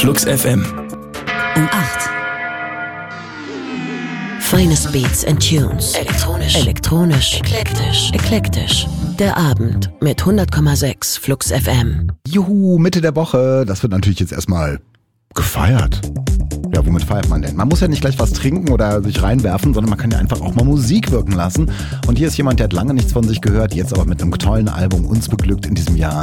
Flux FM. Um 8. Finest Beats and Tunes. Elektronisch. Eklektisch. Der Abend mit 100,6 Flux FM. Juhu, Mitte der Woche. Das wird natürlich jetzt erstmal gefeiert. Ja, womit feiert man denn? Man muss ja nicht gleich was trinken oder sich reinwerfen, sondern man kann ja einfach auch mal Musik wirken lassen. Und hier ist jemand, der hat lange nichts von sich gehört, jetzt aber mit einem tollen Album uns beglückt in diesem Jahr.